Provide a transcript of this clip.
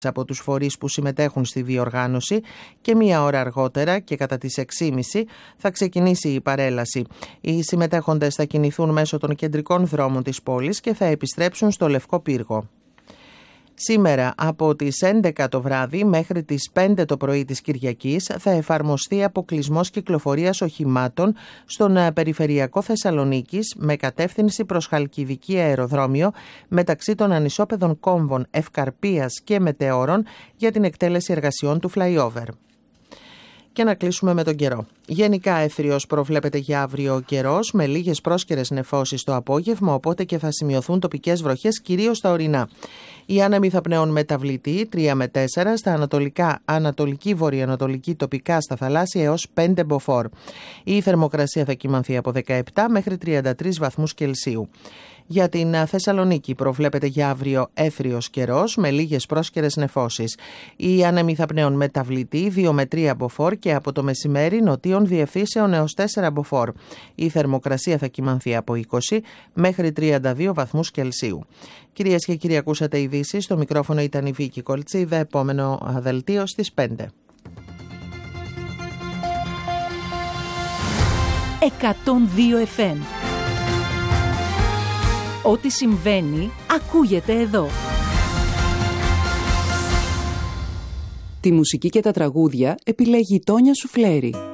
από τους φορείς που συμμετέχουν στη διοργάνωση και μία ώρα αργότερα και κατά τις 6.30 θα ξεκινήσει η παρέλαση. Οι συμμετέχοντες θα κινηθούν μέσω των κεντρικών δρόμων της πόλης και θα επιστρέψουν στο Λευκό Πύργο. Σήμερα από τις 11 το βράδυ μέχρι τις 5 το πρωί της Κυριακής θα εφαρμοστεί αποκλεισμός κυκλοφορίας οχημάτων στον περιφερειακό Θεσσαλονίκης με κατεύθυνση προς Χαλκιδική αεροδρόμιο μεταξύ των ανισόπεδων κόμβων Ευκαρπίας και Μετεώρων για την εκτέλεση εργασιών του flyover. Και να κλείσουμε με τον καιρό. Γενικά έθριος προβλέπεται για αύριο ο καιρός με λίγες πρόσκαιρες νεφώσεις το απόγευμα, οπότε και θα σημειωθούν τοπικές βροχές κυρίως στα ορεινά. Οι άνεμοι θα πνέουν μεταβλητή 3 με 4 στα ανατολικά, ανατολική, βορειοανατολική τοπικά στα θαλάσσια έως 5 μποφόρ. Η θερμοκρασία θα κυμανθεί από 17 μέχρι 33 βαθμούς Κελσίου. Για την Θεσσαλονίκη προβλέπεται για αύριο έθριος καιρός με λίγες πρόσκαιρες νεφώσεις. Οι άνεμοι θα πνέουν μεταβλητή 2 με 3 μποφόρ και από το μεσημέρι νοτίων διευθύνσεων έως 4 μποφόρ. Η θερμοκρασία θα κυμανθεί από 20 μέχρι 32 βαθμούς Κελσίου. Κυρίες και κύριοι, ακούσατε ειδήσεις. Στο μικρόφωνο ήταν η Βίκη Κολτσίδα. Επόμενο δελτίο στις 5. 102 FM. Ό,τι συμβαίνει, ακούγεται εδώ. Τη μουσική και τα τραγούδια επιλέγει η Τόνια Σουφλέρη.